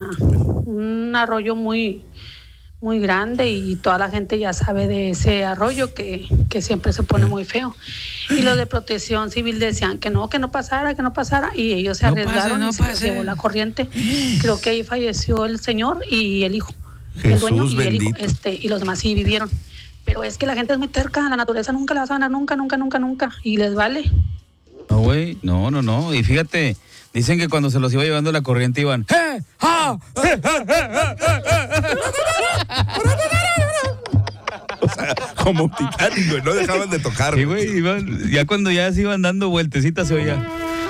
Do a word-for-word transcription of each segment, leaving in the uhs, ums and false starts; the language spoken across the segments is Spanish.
un arroyo muy, muy grande y toda la gente ya sabe de ese arroyo que, que siempre se pone muy feo. Y los de Protección Civil decían que no, que no pasara, que no pasara, y ellos se No arriesgaron pase, no y se les pase. llevó la corriente. Creo que ahí falleció el señor y el hijo, el Jesús dueño y el hijo, bendito. este, y los demás sí vivieron. Pero es que la gente es muy terca, la naturaleza nunca la va a ganar, nunca, nunca, nunca, nunca, y les vale. No, güey, no, no, no. Y fíjate, dicen que cuando se los iba llevando la corriente iban... ¡Eh! ¡Ah! ¡Eh! O sea, como Titanic, güey, no dejaban de tocar. Sí, güey, iban, ya cuando ya se iban dando vueltecitas se oía.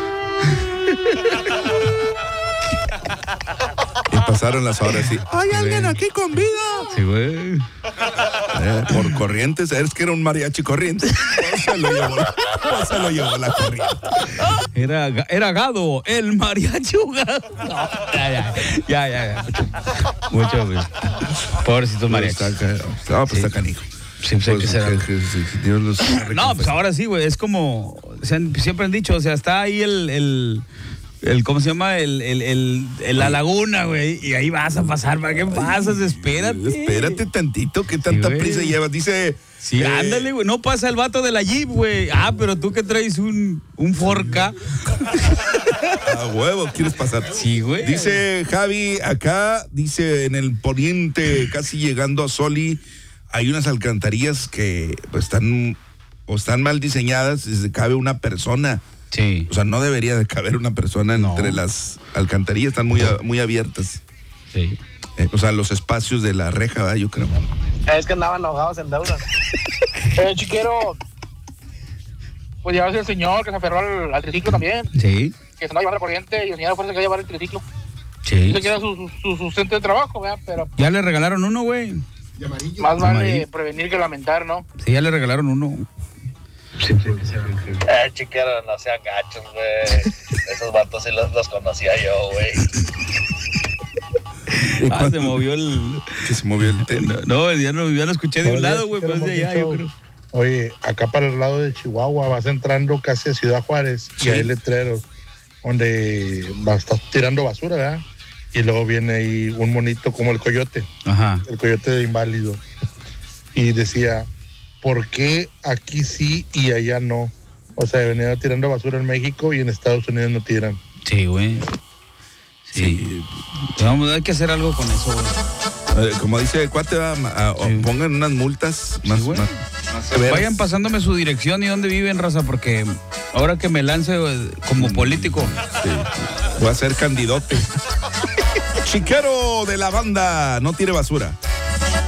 Y pasaron las horas y... ¿Hay alguien aquí con vida? Sí, güey. Eh, por corrientes, ¿sabes que era un mariachi corriente? Se lo llevó, se lo llevó la corriente. Era, era Gado, el mariachi Gado. No, ya, ya, ya, ya, ya. Mucho, mucho, güey. Pobrecitos mariachis. No, pues Sí. está canijo. Sí, pues hay que Pues, ser algo. que- que- que- que Dios los No, recompense. pues ahora sí, güey, es como, se han- siempre han dicho, o sea, está ahí el, el, el ¿cómo se llama? El, el, el, el- la laguna, güey, y ahí vas a pasar, ¿para qué pasas? Espérate. Espérate tantito, ¿qué tanta güey. prisa llevas? Dice... Sí, eh, ándale, güey, no pasa el vato de la Jeep, güey. Ah, pero tú que traes un, un Forca. A huevo, ¿quieres pasar? Sí, güey. Dice Javi, acá, dice en el poniente, casi llegando a Soli, hay unas alcantarillas que pues, están o están mal diseñadas y se cabe una persona. Sí. O sea, no debería de caber una persona No. entre las alcantarillas, están muy, a- muy abiertas. Sí. Eh, o sea, los espacios de la reja, ¿verdad? Yo creo. Es que andaban enojados en deudas. Eh, chiquero, pues ya ves el señor que se aferró al, al triciclo también, Sí. que se no llevar la corriente y el señor fuerza que llevar el triciclo. Sí. Dice que era su, su sustento de trabajo, ¿verdad? Pero Ya le regalaron uno, güey. más vale Amarillo. prevenir que lamentar, ¿no? Sí, ya le regalaron uno. Eh, chiquero, no sean gachos, güey. Esos vatos sí los, los conocía yo, güey. Ah, se movió el... Que se movió el tenis. No, ya no, ya lo escuché de un Oye, lado, güey, pero pues de allá, yo Monito, creo. Oye, acá para el lado de Chihuahua vas entrando casi a Ciudad Juárez Sí. y hay letreros donde vas, estás tirando basura, ¿verdad? Y luego viene ahí un monito como el coyote, Ajá. el coyote de inválido. Y decía, ¿por qué aquí sí y allá no? O sea, venía tirando basura en México y en Estados Unidos no tiran. Sí, güey. Sí. Vamos, hay que hacer algo con eso, güey. Eh, como dice el cuate, va, a- o Sí. pongan unas multas más, güey. más, más severas. Vayan pasándome su dirección y dónde viven, raza, porque ahora que me lance eh, como político. Sí. Voy a ser candidote. Chiquero de la banda, no tire basura.